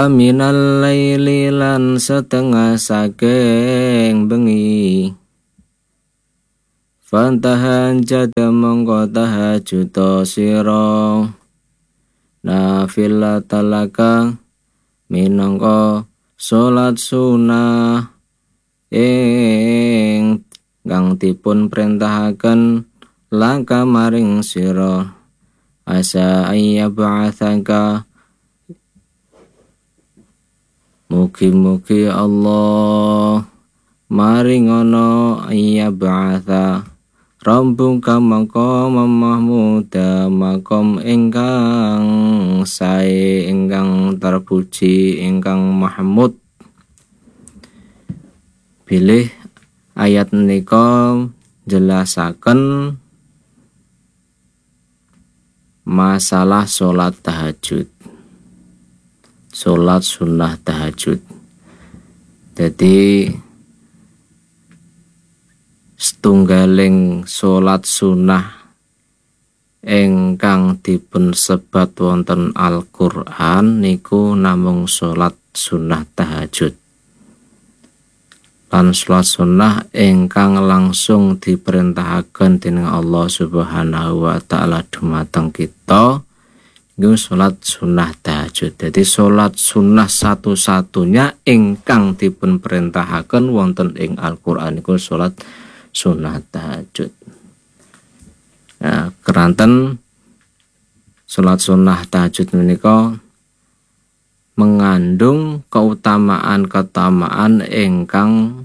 Wa minal laili lan setengah saking bengi fantahajjad mongko tahajud sira nafilatalaka minangka salat sunah ing kang dipun perintahaken laka maring sira asa ayyab'atsaka mugi-mugi Allah maringono ayyab'atsa rabbuka maqama mahmuda makom ingkang sae ingkang terpuji ingkang mahmud. Bilih ayat menika jelasaken masalah sholat tahajud, sholat sunnah tahajud. Jadi setunggaling sholat sunnah ingkang dipun sebat wonten Al-Qur'an niku namung sholat sunnah tahajud. Lan sholat sunnah ingkang langsung diperintahaken dening Allah Subhanahu wa taala dumateng kita niku sholat sunnah tahajud. Jadi sholat sunnah satu-satunya ingkang dipun perintahaken wonten ing Al-Qur'an niku sholat sunnah tahajud. Nah, keranten sholat sunnah tahajud menika mengandung keutamaan ingkang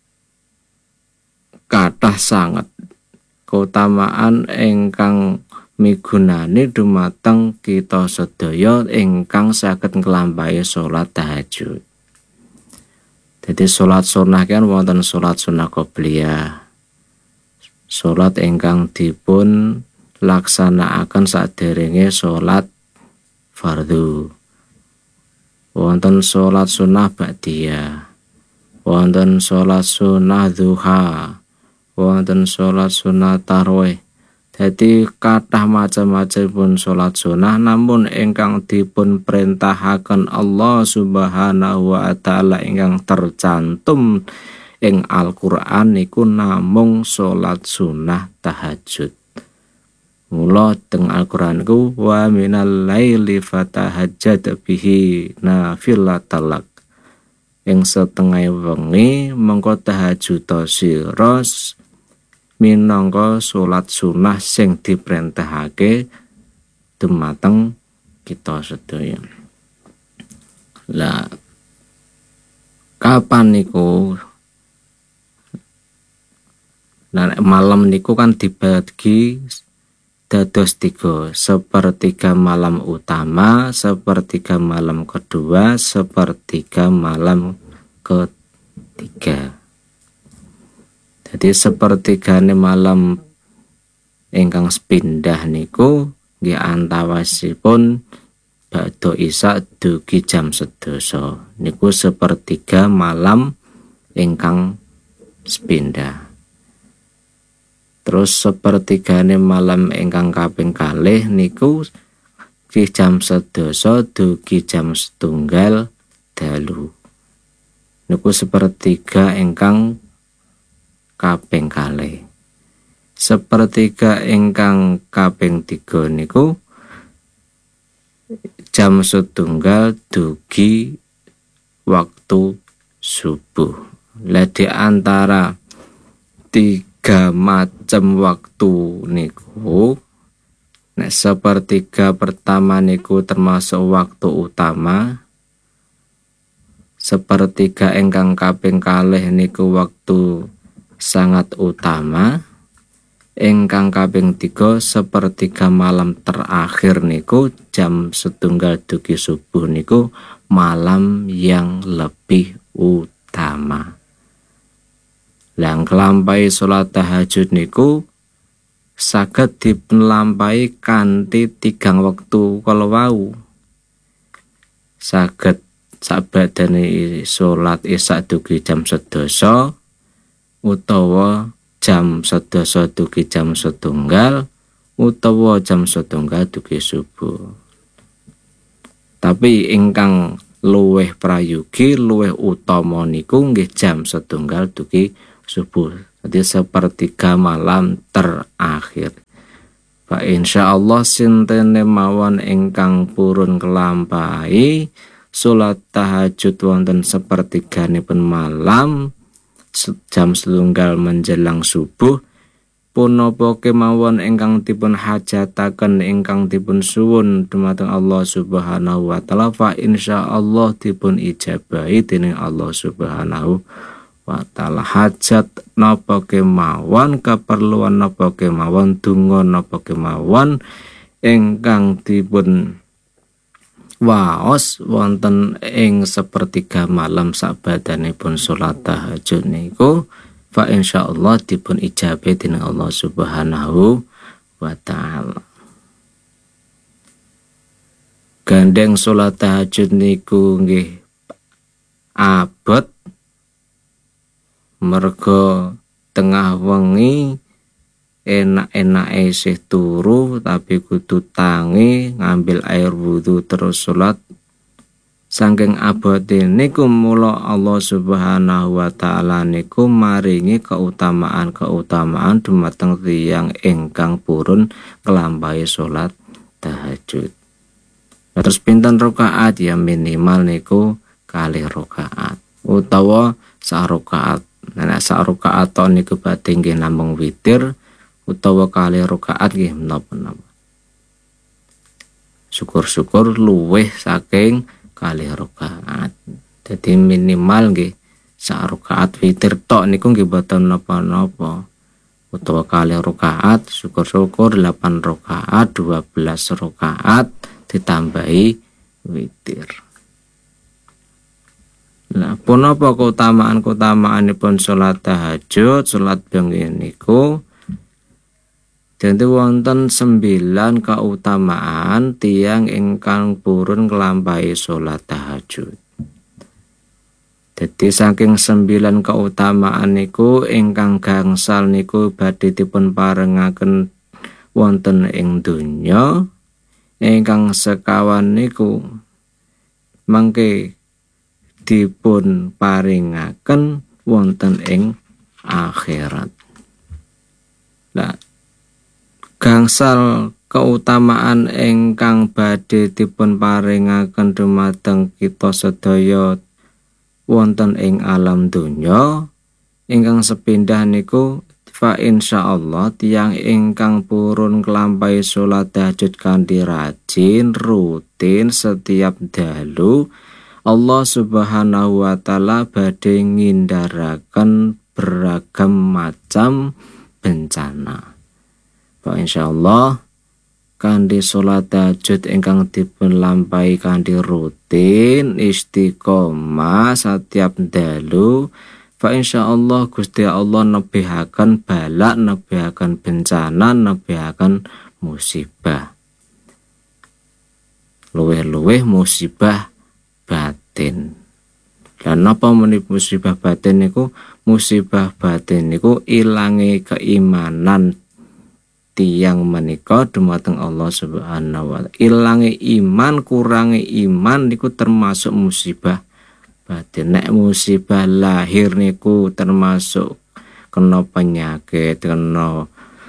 kathah sanget, keutamaan ingkang migunani dumateng kita sedaya ingkang saged nglampahi salat tahajud. Jadi salat sunnah kan wonten salat sunnah qobliyah, salat ingkang dipun laksanakaken saderenge salat fardhu. Wonten salat sunnah ba'diyah, wonten salat sunnah duha, wonten salat sunnah tarawih. Jadi kathah macam-macam pun salat sunnah, namun ingkang dipun perintahaken Allah Subhanahu wa taala ingkang tercantum ing Al-Qur'an niku namung salat sunnah tahajud. Mula teng Al-Qur'an ku wa minal laili fatahajjad bihi nafilatalak. Ing setengah wengi mengko tahajud sira minangka salat sunnah sing diperintahake dumateng kita sedaya. Lah kapan niku? Nah, malam niku kan dibagi dados 3, sepertiga malam utama, sepertiga malam kedua, sepertiga malam ketiga. Jadi sepertigane malam ingkang sepindah niku nggih antawasipun badha isya dugi jam 11. Niku sepertiga malam ingkang sepindah. Terus sepertigane malam ingkang kaping kalih niku ki jam 11 dugi jam 1 dalu. Niku sepertiga ingkang kaping kalih. Sepertiga ingkang kaping 3 niku jam 1 dugi waktu subuh. Lah di antara 3 macam waktu niku, nek sepertiga pertama niku termasuk waktu utama, sepertiga ingkang kaping kalih niku waktu sangat utama, ingkang kaping 3 sepertiga malam terakhir niku jam 1 dugi subuh niku malam yang lebih utama. Lang nglampahi salat tahajud niku saged dipunlampahi kanthi 3 wektu kala wau. Saged sabadane salat isya dugi jam 11 utawa jam 11 dugi jam 1 utawa jam 1 dugi subuh. Tapi ingkang luweh prayogi luweh utama niku nggih jam 1 dugi subuh. Jadi sepertiga malam terakhir. Fa insyaallah sintene mawon ingkang purun kelampahi salat tahajud wonten sepertiganipun malam jam 1 menjelang subuh punapa kemawon ingkang dipun hajataken ingkang dipun suwun dumateng Allah Subhanahu wa taala fa insyaallah dipun ijabahi dening Allah Subhanahu wa taala. Hajat napa kemawon, keperluan napa kemawon, donga napa kemawon ingkang dipun waos wonten ing sepertiga malam sabadanipun salat tahajud niku fa insyaallah dipun ijabahi dening Allah Subhanahu wa taala. Gandeng salat tahajud niku nggih abot merga tengah wengi enak-enake isih turu tapi kudu tangi ngambil air wudu terus salat. Saking abote niku mula Allah Subhanahu wa taala niku maringi keutamaan dumateng tiyang ingkang purun nglampahi salat tahajud. Terus pinten rakaat ya minimal niku 2 rakaat utawa 1 rakaat. Nek 1 rakaat niku badhe nggih namung witir utawa 2 rakaat nggih menapa-menapa. Syukur-syukur luweh saking 2 rakaat. Jadi minimal nggih 1 rakaat witir tok niku nggih boten napa-napa. Utawa 2 rakaat syukur-syukur 8 rakaat 12 rakaat ditambahi witir. Nah, punapa keutamaan-keutamaanipun salat tahajud, salat bengi niku dadi wonten 9 keutamaan tiyang ingkang purun nglampahi salat tahajud. Dadi saking 9 keutamaan niku ingkang gangsal niku badhe dipun parengaken wonten ing donya, ingkang sekawan niku mangke dipun paringaken wonten ing akhirat. Lah gangsal keutamaan ingkang badhe dipun paringaken dumateng kita sedaya wonten ing alam donya ingkang sepindah niku fa insyaallah tiyang ingkang purun nglampahi salat tahajud kanthi rajin rutin setiap dalu Allah Subhanahu wa taala badhe ngindaraken beragam macam bencana. Fa insyaallah kanthi salat tahajud ingkang dipun lampahi kanthi rutin istiqomah setiap dalu fa insyaallah Gusti Allah nebihaken balak, nebihaken bencana, nebihaken musibah. Luwih-luwih musibah batin. Lan napa menika musibah batin niku? Musibah batin niku ilange keimanan tiyang menika dumateng Allah Subhanahu wa taala. Ilange iman, kurange iman niku termasuk musibah batin. Nek musibah lahir niku termasuk kena penyakit, kena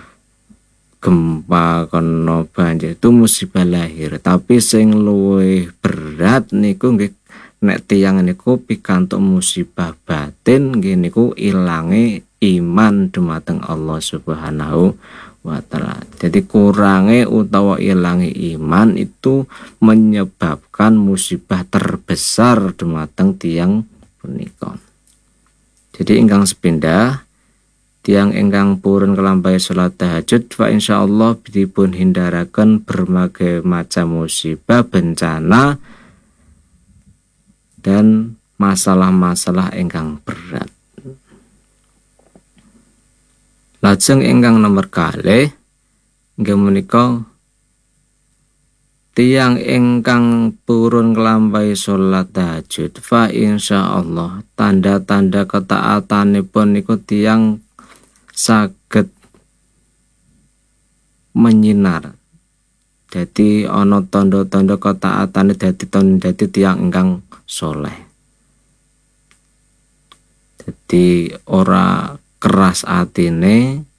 gempa, kena banjir, itu musibah lahir. Tapi sing luwih berat niku nggih nek tiyang niku pikantuk musibah batin nggih niku ilange iman dumateng Allah Subhanahu wa taala. Jadi kurange utawa ilange iman itu menyebabkan musibah terbesar dumateng tiyang punika. Jadi ingkang sepindah tiyang ingkang purun nglampahi salat tahajud fa insyaallah dipun hindaraken berbagai macam musibah, bencana dan masalah-masalah ingkang berat. Lajeng ingkang nomor kalih inggih menika tiyang ingkang purun nglampahi salat tahajud fa insyaallah tanda-tanda ketaatanipun niku tiyang saged menyinar. Jadi ana tanda-tanda ketaatane dadi tiyang ingkang soleh. Jadi ora keras atine